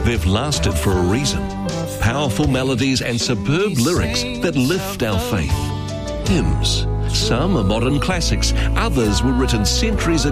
They've lasted for a reason. Powerful melodies and superb lyrics that lift our faith. Hymns. Some are modern classics, others were written centuries ago.